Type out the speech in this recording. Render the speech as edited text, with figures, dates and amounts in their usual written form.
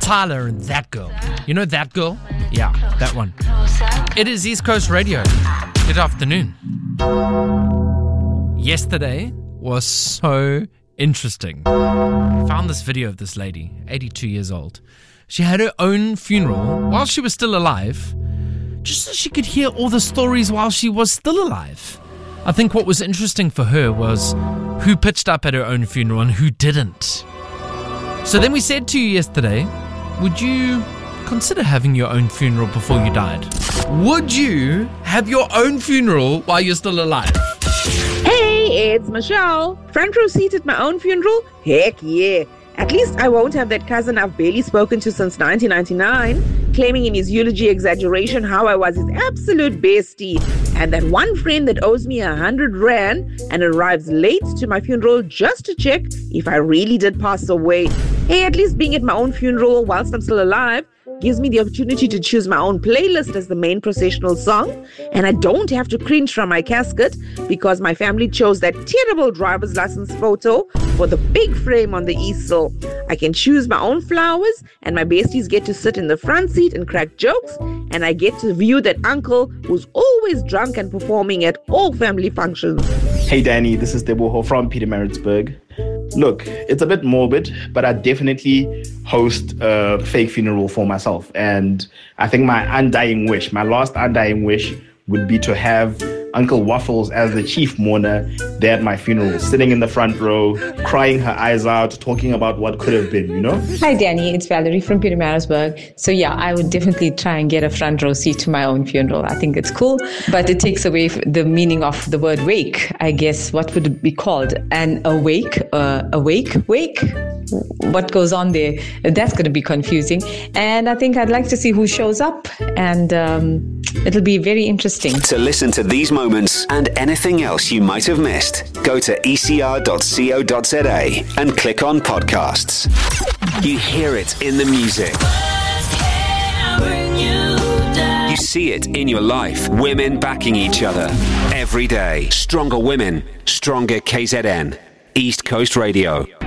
Tyler and That Girl. You know That Girl? Yeah, that one. It is East Coast Radio. Good afternoon. Yesterday was so interesting. I found this video of this lady, 82 years old. She had her own funeral while she was still alive, just so she could hear all the stories while she was still alive. I think what was interesting for her was who pitched up at her own funeral and who didn't. So then we said to you yesterday, would you consider having your own funeral before you died? Would you have your own funeral while you're still alive? Hey, it's Michelle. Front row seat at my own funeral? Heck yeah. At least I won't have that cousin I've barely spoken to since 1999, claiming in his eulogy exaggeration how I was his absolute bestie, and that one friend that owes me 100 rand and arrives late to my funeral just to check if I really did pass away. Hey, at least being at my own funeral whilst I'm still alive gives me the opportunity to choose my own playlist as the main processional song, and I don't have to cringe from my casket because my family chose that terrible driver's license photo for the big frame on the easel. I can choose my own flowers, and my besties get to sit in the front seat and crack jokes, and I get to view that uncle who's always drunk and performing at all family functions. Hey Danny, this is Deboho from Pietermaritzburg. Look, it's a bit morbid, but I definitely host a fake funeral for myself. And I think my last undying wish would be to have Uncle Waffles as the chief mourner there at my funeral, sitting in the front row, crying her eyes out, talking about what could have been, you know? Hi, Danny. It's Valerie from Pietermaritzburg. So yeah, I would definitely try and get a front row seat to my own funeral. I think it's cool, but it takes away the meaning of the word wake. I guess, what would it be called? An awake? Wake? What goes on there? That's going to be confusing. And I think I'd like to see who shows up, and it'll be very interesting. To listen to these moments and anything else you might have missed, go to ecr.co.za and click on podcasts. You hear it in the music. You see it in your life. Women backing each other every day. Stronger women, stronger KZN. East Coast Radio.